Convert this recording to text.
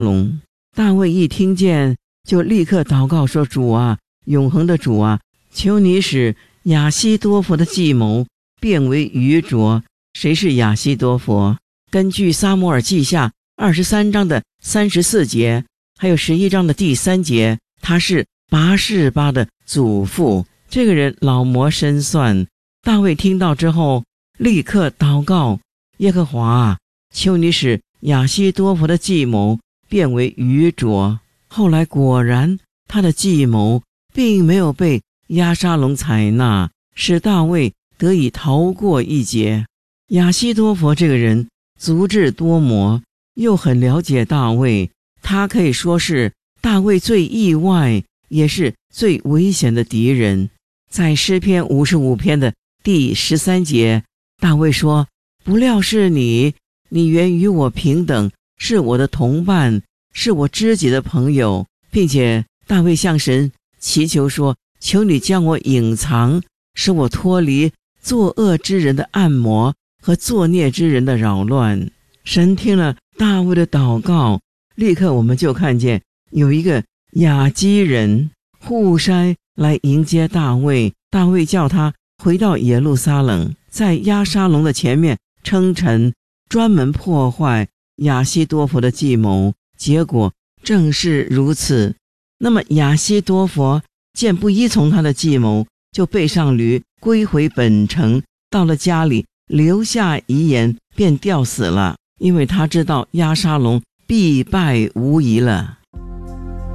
龙。大卫一听见，就立刻祷告说：主啊，永恒的主啊，求你使亚希多弗的计谋变为愚拙。谁是亚希多弗？根据撒母耳记下23章的34节，还有11章的第3节，他是拔示巴的祖父。这个人老谋深算。大卫听到之后，立刻祷告：耶和华啊，求你使亚希多弗的计谋变为愚拙。后来果然，他的计谋并没有被押沙龙采纳，使大卫得以逃过一劫。亚希多弗这个人足智多谋，又很了解大卫，他可以说是大卫最意外也是最危险的敌人。在诗篇55篇的第13节，大卫说：不料是你原与我平等，是我的同伴，是我知己的朋友。并且大卫向神祈求说：求你将我隐藏，使我脱离作恶之人的暗魔和作孽之人的扰乱。神听了大卫的祷告，立刻我们就看见有一个亚基人户筛来迎接大卫。大卫叫他回到耶路撒冷，在押沙龙的前面称臣，专门破坏亚希多弗的计谋。结果正是如此。那么亚希多弗见不依从他的计谋，就背上驴归回本城，到了家里留下遗言，便吊死了，因为他知道押沙龙必败无疑了。